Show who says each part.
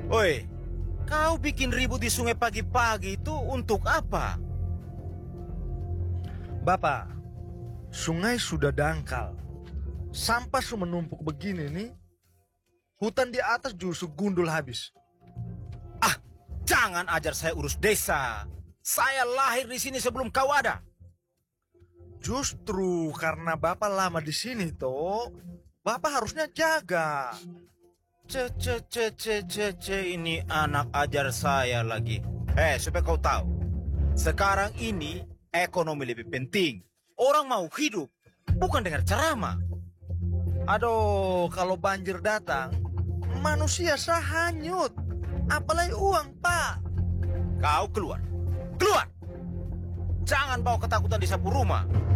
Speaker 1: Oi, kau bikin ribut di sungai pagi-pagi itu untuk apa?
Speaker 2: Bapak, sungai sudah dangkal. Sampah sudah menumpuk begini nih. Hutan di atas justru gundul habis.
Speaker 1: Ah, jangan ajar saya urus desa. Saya lahir di sini sebelum kau ada.
Speaker 2: Justru karena Bapak lama di sini toh, Bapak harusnya jaga.
Speaker 1: Ini anak ajar saya lagi. Supaya kau tahu. Sekarang ini ekonomi lebih penting. Orang mau hidup, bukan dengar ceramah.
Speaker 2: Aduh, kalau banjir datang, manusia hanyut. Apalagi uang, Pak.
Speaker 1: Kau keluar. Keluar! Jangan bawa ketakutan di sapu rumah.